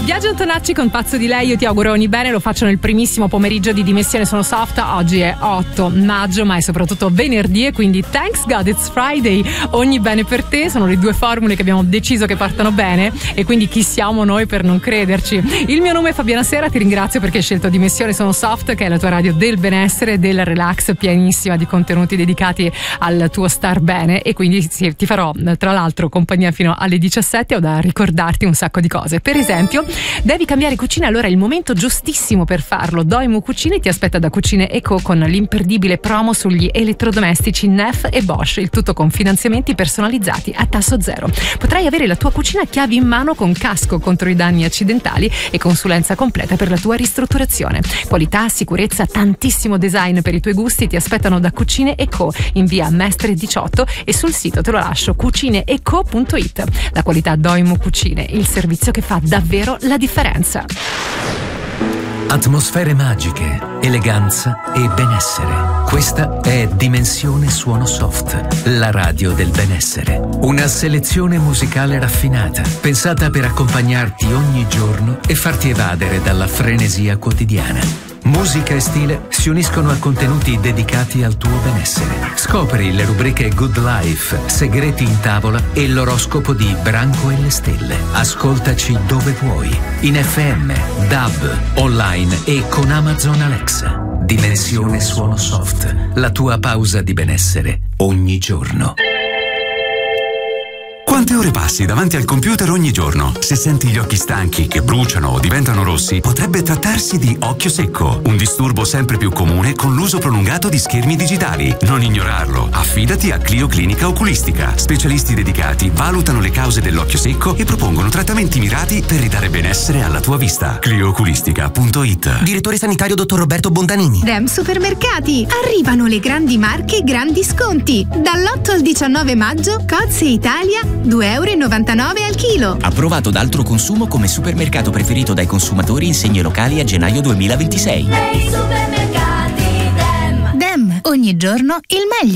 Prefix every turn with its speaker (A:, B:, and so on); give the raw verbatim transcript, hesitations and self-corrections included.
A: Biagio Antonacci con Pazzo di lei, io ti auguro ogni bene, lo faccio nel primissimo pomeriggio di Dimensione Sono Soft. Oggi è otto maggio, ma è soprattutto venerdì, e quindi thanks God it's Friday. Ogni bene per te, sono le due formule che abbiamo deciso che partano bene, e quindi chi siamo noi per non crederci? Il mio nome è Fabiana Sera, ti ringrazio perché hai scelto Dimensione Sono Soft, che è la tua radio del benessere, del relax, pienissima di contenuti dedicati al tuo star bene, e quindi sì, ti farò tra l'altro compagnia fino alle diciassette. Ho da ricordarti un sacco di cose. Per esempio, devi cambiare cucina, allora è il momento giustissimo per farlo. Doimo Cucine ti aspetta da Cucine Eco con l'imperdibile promo sugli elettrodomestici Neff e Bosch, il tutto con finanziamenti personalizzati a tasso zero. Potrai avere la tua cucina a chiavi in mano con casco contro i danni accidentali e consulenza completa per la tua ristrutturazione. Qualità, sicurezza, tantissimo design per i tuoi gusti ti aspettano da Cucine Eco in via Mestre diciotto, e sul sito te lo lascio cucineeco punto it. La qualità Doimo Cucine, il servizio che fa davvero la differenza.
B: Atmosfere magiche, eleganza e benessere. Questa è Dimensione Suono Soft, la radio del benessere. Una selezione musicale raffinata, pensata per accompagnarti ogni giorno e farti evadere dalla frenesia quotidiana. Musica e stile si uniscono a contenuti dedicati al tuo benessere. Scopri le rubriche Good Life, Segreti in tavola e l'oroscopo di Branco e le stelle. Ascoltaci dove vuoi, in F M, D A B, online e con Amazon Alexa. Dimensione Suono Soft, la tua pausa di benessere ogni giorno.
C: Quante ore passi davanti al computer ogni giorno? Se senti gli occhi stanchi, che bruciano o diventano rossi, potrebbe trattarsi di occhio secco, un disturbo sempre più comune con l'uso prolungato di schermi digitali. Non ignorarlo. Affidati a Clio Clinica Oculistica. Specialisti dedicati valutano le cause dell'occhio secco e propongono trattamenti mirati per ridare benessere alla tua vista. clio oculistica punto it.
D: Direttore sanitario dottor Roberto Bondanini.
E: Dem Supermercati. Arrivano le grandi marche e grandi sconti. Dall'otto al diciannove maggio, Cozze Italia due virgola novantanove euro al chilo.
D: Approvato da Altro Consumo come supermercato preferito dai consumatori in segno locali a gennaio duemilaventisei.
E: Dem. Dem. Ogni giorno il meglio.